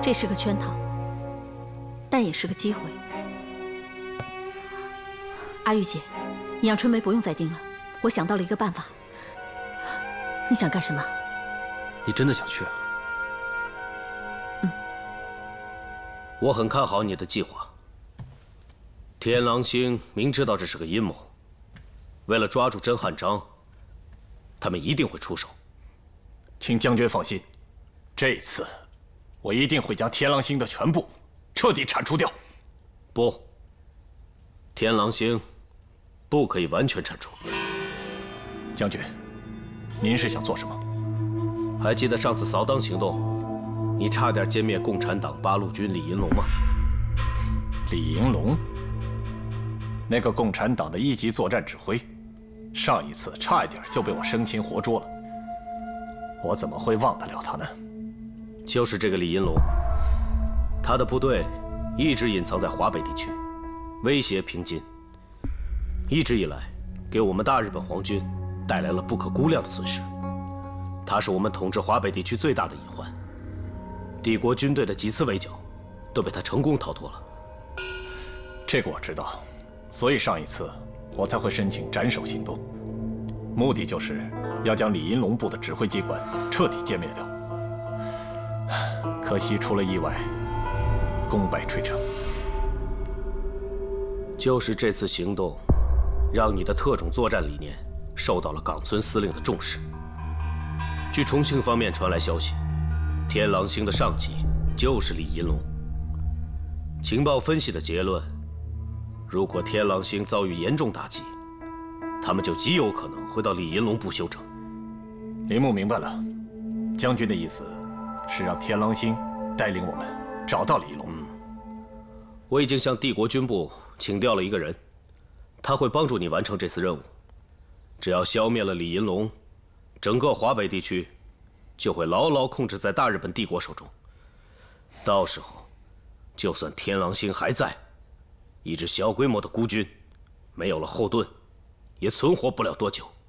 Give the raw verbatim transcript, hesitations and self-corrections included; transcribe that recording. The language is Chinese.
这是个圈套，但也是个机会。阿玉姐，你让春梅不用再盯了，我想到了一个办法。你想干什么？ 你真的想去啊？ 嗯。 我很看好你的计划。天狼星明知道这是个阴谋，为了抓住甄汉章，他们一定会出手。 请将军放心，这次我一定会将天狼星的全部彻底铲除掉。 不，天狼星不可以完全铲除。 将军，您是想做什么？ 还记得上次扫荡行动，你差点歼灭共产党八路军李银龙吗？ 李银龙，那个共产党的一级作战指挥，上一次差一点就被我生擒活捉了。我怎么会忘得了他呢？ 就是这个李银龙，他的部队一直隐藏在华北地区，威胁平津，一直以来给我们大日本皇军带来了不可估量的损失。他是我们统治华北地区最大的隐患，帝国军队的几次围剿都被他成功逃脱了。 这个我知道，所以上一次我才会申请斩首行动，目的就是要将李银龙部的指挥机关彻底歼灭掉。可惜出了意外，功败垂成。 就是这次行动，让你的特种作战理念受到了冈村司令的重视。据重庆方面传来消息，天狼星的上级就是李银龙。情报分析的结论，如果天狼星遭遇严重打击，他们就极有可能会到李银龙部休整。 林木明白了，将军的意思是让天狼星带领我们找到李银龙。 嗯，我已经向帝国军部请调了一个人，他会帮助你完成这次任务。只要消灭了李银龙，整个华北地区就会牢牢控制在大日本帝国手中。到时候，就算天狼星还在，一支小规模的孤军，没有了后盾，也存活不了多久。